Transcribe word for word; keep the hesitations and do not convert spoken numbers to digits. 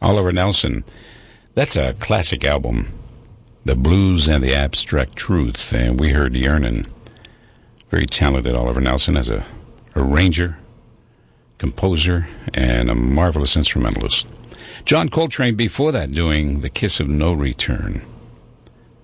Oliver Nelson. That's a classic album, The Blues and the Abstract Truth, and we heard Yearnin'. Very talented Oliver Nelson as a arranger, composer, and a marvelous instrumentalist. John Coltrane before that doing The Kiss of No Return.